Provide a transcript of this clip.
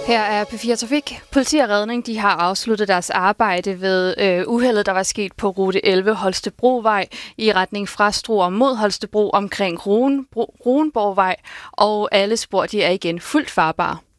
Her er P4 Trafik. Politi og redning de har afsluttet deres arbejde ved uheldet, der var sket på rute 11 Holstebrovej i retning fra Struer mod Holstebro omkring Roenborgvej, og alle spor de er igen fuldt farbare.